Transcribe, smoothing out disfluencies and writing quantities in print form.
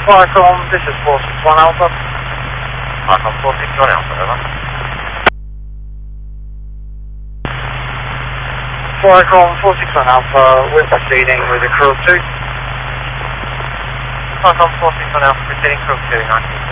Flycom, this is 461 Alpha. Flycom 461 Alpha, over. Flycom 461 Alpha, we're proceeding with a crew of 2. Flycom 461 Alpha, proceeding crew of 2, 19.